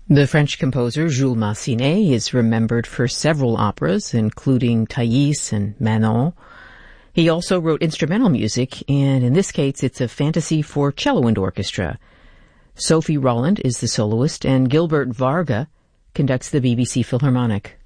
The French composer Jules Massenet is remembered for several operas, including Thais and Manon. He also wrote instrumental music, and in this case it's a fantasy for cello and orchestra. Sophie Rolland is the soloist, and Gilbert Varga conducts the BBC Philharmonic.